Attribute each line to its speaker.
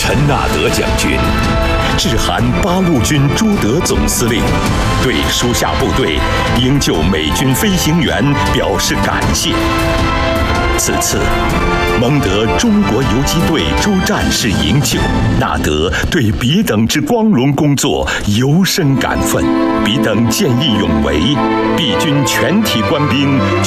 Speaker 1: 陈纳德将军致函八路军朱德总司令，对属下部队营救美军飞行员表示感谢。此次蒙得中国游击队诸战士营救，纳德对彼等之光荣工作尤深感愤。彼等见义勇为，彼军全体官兵